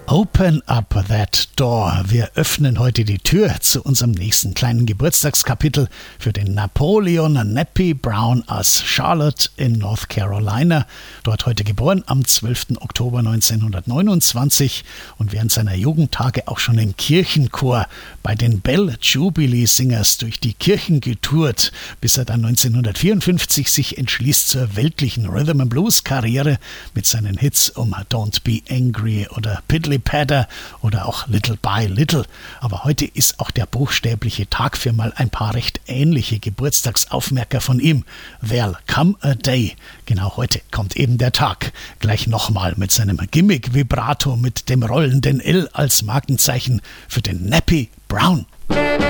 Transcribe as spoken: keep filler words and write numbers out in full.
Open up that door. Wir öffnen heute die Tür zu unserem nächsten kleinen Geburtstagskapitel für den Napoleon Nappy Brown aus Charlotte in North Carolina. Dort heute geboren am zwölften Oktober neunzehnhundertneunundzwanzig und während seiner Jugendtage auch schon im Kirchenchor bei den Bell Jubilee Singers durch die Kirchen getourt, bis er dann neunzehnhundertvierundfünfzig sich entschließt zur weltlichen Rhythm and Blues Karriere mit seinen Hits um Don't Be Angry oder Piddly Padder oder auch Little by Little. Aber heute ist auch der buchstäbliche Tag für mal ein paar recht ähnliche Geburtstagsaufmerker von ihm. There'll come a day. Genau heute kommt eben der Tag. Gleich nochmal mit seinem Gimmick-Vibrato mit dem rollenden L als Markenzeichen für den Nappy Brown.